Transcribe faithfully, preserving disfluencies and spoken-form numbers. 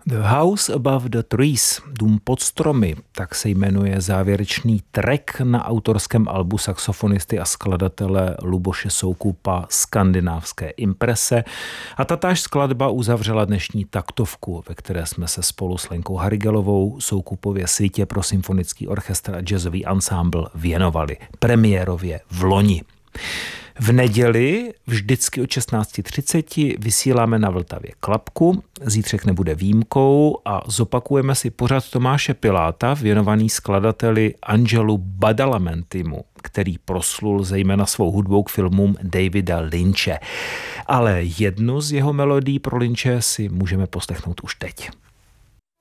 The House Above the Trees, Dům pod stromy, tak se jmenuje závěrečný track na autorském albu saxofonisty a skladatele Luboše Soukupa Skandinávské imprese. A tatáž skladba uzavřela dnešní taktovku, ve které jsme se spolu s Lenkou Harigelovou Soukupově svitě pro symfonický orchestr a jazzový ansámbl věnovali premiérově v loni. V neděli vždycky od šestnáct třicet vysíláme na Vltavě Klapku, zítřek nebude výjimkou a zopakujeme si pořad Tomáše Piláta věnovaný skladateli Angelu Badalamentimu, který proslul zejména svou hudbou k filmům Davida Lynche. Ale jednu z jeho melodií pro Lynche si můžeme poslechnout už teď.